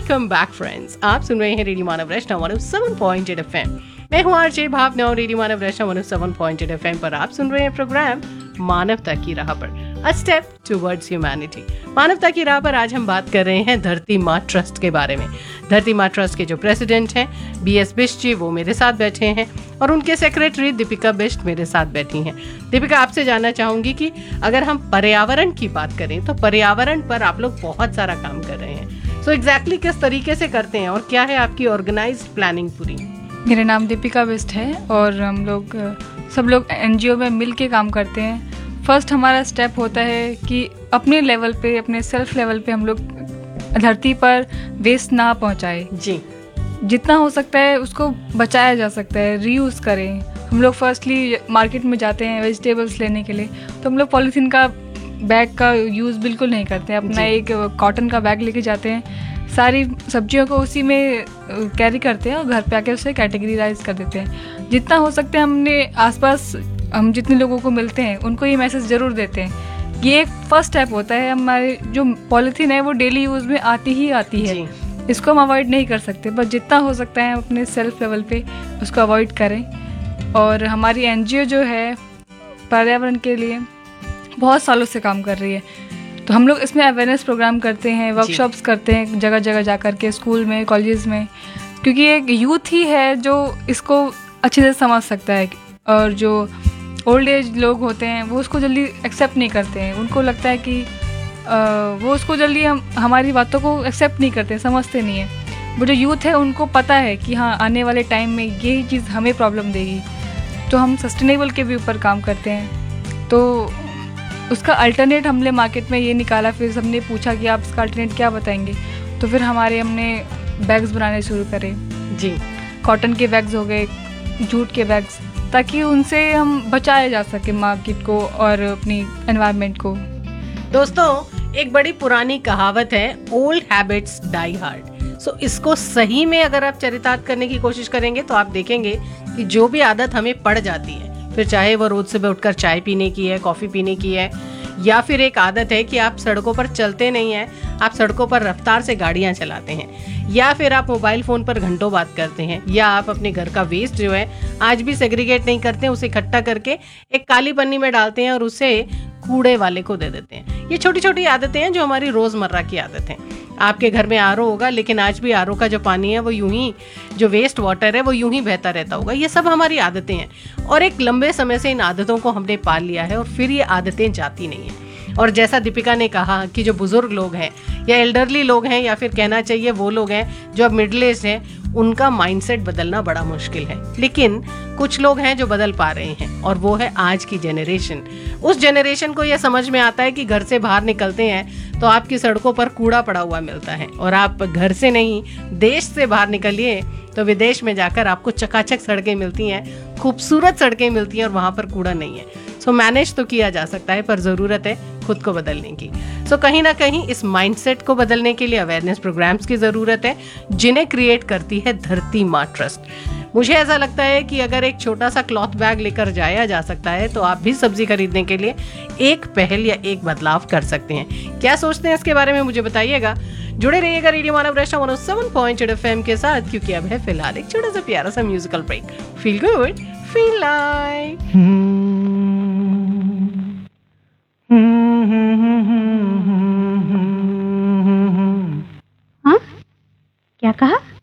Welcome back friends. आप सुन रहे हैं रेडियो मानव रचना 107.8 FM। मैं हूं आरजे भावना और रेडियो मानव रचना 107.8 FM पर आप सुन रहे हैं प्रोग्राम मानवता की राह पर, अ स्टेप टुवर्ड्स ह्यूमैनिटी। मानवता की राह पर आज हम बात कर रहे हैं धरती माँ ट्रस्ट के बारे में। धरती माँ ट्रस्ट के जो प्रेसिडेंट हैं BS बिष्ट जी, वो मेरे साथ बैठे हैं और उनके सेक्रेटरी दीपिका बिष्ट मेरे साथ बैठी हैं। दीपिका, आपसे जानना चाहूंगी कि अगर हम पर्यावरण की बात करें तो पर्यावरण पर आप लोग बहुत सारा काम कर रहे हैं। सो एग्जैक्टली किस तरीके से करते हैं और क्या है आपकी ऑर्गेनाइज्ड प्लानिंग पूरी? मेरा नाम दीपिका बिष्ट है और हम लोग सब लोग NGO में मिल के काम करते हैं। फर्स्ट हमारा स्टेप होता है कि अपने लेवल पे, अपने सेल्फ लेवल पे हम लोग धरती पर वेस्ट ना पहुंचाए। जी, जितना हो सकता है उसको बचाया जा सकता है, रीयूज़ करें। हम लोग फर्स्टली मार्केट में जाते हैं वेजिटेबल्स लेने के लिए, तो हम लोग पॉलीथीन का बैग का यूज़ बिल्कुल नहीं करते हैं। अपना एक कॉटन का बैग लेके जाते हैं, सारी सब्जियों को उसी में कैरी करते हैं और घर पे आके उसे कैटेगरीराइज कर देते हैं। जितना हो सकता है हमने आसपास हम जितने लोगों को मिलते हैं उनको ये मैसेज ज़रूर देते हैं। ये एक फर्स्ट स्टेप होता है। हमारे जो पॉलीथीन है वो डेली यूज़ में आती ही आती है, इसको हम अवॉइड नहीं कर सकते, बस जितना हो सकता है अपने सेल्फ लेवल पे उसको अवॉइड करें। और हमारी NGO जो है पर्यावरण के लिए बहुत सालों से काम कर रही है, तो हम लोग इसमें अवेयरनेस प्रोग्राम करते हैं, वर्कशॉप्स करते हैं जगह जगह जा कर के, स्कूल में, कॉलेजेस में, क्योंकि एक यूथ ही है जो इसको अच्छे से समझ सकता है। और जो ओल्ड एज लोग होते हैं वो उसको जल्दी एक्सेप्ट नहीं करते हैं। उनको लगता है कि वो उसको जल्दी हमारी बातों को एक्सेप्ट नहीं करते, समझते नहीं है। वो जो यूथ है उनको पता है कि हाँ, आने वाले टाइम में यही चीज़ हमें प्रॉब्लम देगी। तो हम सस्टेनेबल के भी ऊपर काम करते हैं। तो उसका अल्टरनेट हमने मार्केट में ये निकाला, फिर हमने पूछा कि आप इसका अल्टरनेट क्या बताएंगे, तो फिर हमने बैग्स बनाने शुरू करे। जी, कॉटन के बैग्स हो गए, जूट के बैग्स, ताकि उनसे हम बचाया जा सके मार्केट को और अपनी एनवायरनमेंट को। दोस्तों, एक बड़ी पुरानी कहावत है, ओल्ड हैबिट्स डाई हार्ड। सो इसको सही में अगर आप चरितार्थ करने की कोशिश करेंगे तो आप देखेंगे कि जो भी आदत हमें पड़ जाती है, फिर चाहे वो रोज सुबह उठकर चाय पीने की है, कॉफ़ी पीने की है, या फिर एक आदत है कि आप सड़कों पर चलते नहीं हैं, आप सड़कों पर रफ्तार से गाड़ियां चलाते हैं, या फिर आप मोबाइल फ़ोन पर घंटों बात करते हैं, या आप अपने घर का वेस्ट जो है आज भी सेग्रीगेट नहीं करते हैं, उसे इकट्ठा करके एक काली पन्नी में डालते हैं और उसे कूड़े वाले को दे देते हैं। ये छोटी छोटी आदतें हैं जो हमारी रोज़मर्रा की आदत हैं। आपके घर में RO होगा, लेकिन आज भी RO का जो पानी है वो यूं ही, जो वेस्ट वाटर है वो यूं ही बहता रहता होगा। ये सब हमारी आदतें हैं और एक लंबे समय से इन आदतों को हमने पाल लिया है और फिर ये आदतें जाती नहीं हैं। और जैसा दीपिका ने कहा कि जो बुजुर्ग लोग हैं या एल्डरली लोग हैं, या फिर कहना चाहिए वो लोग हैं जो अब मिडिल एज हैं, उनका माइंडसेट बदलना बड़ा मुश्किल है। लेकिन कुछ लोग हैं जो बदल पा रहे हैं और वो है आज की जनरेशन। उस जनरेशन को यह समझ में आता है कि घर से बाहर निकलते हैं तो आपकी सड़कों पर कूड़ा पड़ा हुआ मिलता है, और आप घर से नहीं देश से बाहर निकलिए तो विदेश में जाकर आपको चकाचक सड़कें मिलती हैं, खूबसूरत सड़कें मिलती हैं और वहाँ पर कूड़ा नहीं है। सो मैनेज तो किया जा सकता है, पर ज़रूरत है खुद को बदलने की। सो कहीं ना कहीं इस माइंडसेट को बदलने के लिए अवेयरनेस प्रोग्राम्स की ज़रूरत है, जिन्हें क्रिएट करती है धरती माँ ट्रस्ट। मुझे ऐसा लगता है कि अगर एक छोटा सा क्लॉथ बैग लेकर जाया जा सकता है तो आप भी सब्जी खरीदने के लिए एक पहल या एक बदलाव कर सकते हैं। क्या सोचते हैं इसके बारे में मुझे बताइएगा। जुड़े रहिएगा रेडियो मानव रचना 107.8 FM के साथ, क्योंकि अब है फिलहाल एक छोटा सा प्यारा सा musical break. Feel good, feel like. हाँ, क्या कहा?